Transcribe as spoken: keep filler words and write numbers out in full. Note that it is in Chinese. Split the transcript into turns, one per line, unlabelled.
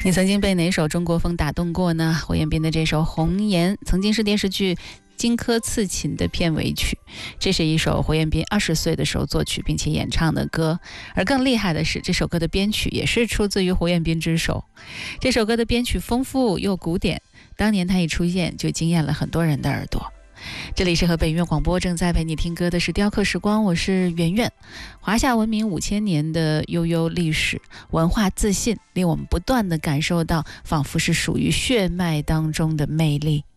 你曾经被哪首中国风打动过呢？胡彦斌的这首《红颜》曾经是电视剧《荆轲刺秦》的片尾曲，这是一首胡彦斌二十岁的时候作曲并且演唱的歌。而更厉害的是，这首歌的编曲也是出自于胡彦斌之手。这首歌的编曲丰富又古典，当年他一出现就惊艳了很多人的耳朵。这里是河北音乐广播，正在陪你听歌的是雕刻时光，我是圆圆。华夏文明五千年的悠悠历史，文化自信令我们不断地感受到仿佛是属于血脉当中的魅力。